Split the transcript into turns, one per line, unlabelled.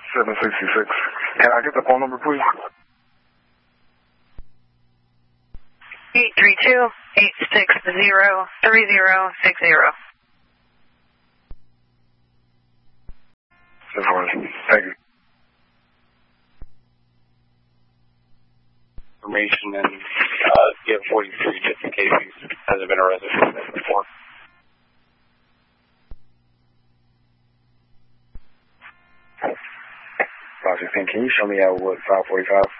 766. Can I get the phone number, please?
832-860-3060.
Thank you.
Information and get 43 just in case he hasn't been arrested before.
Roger, can you show me out what 545?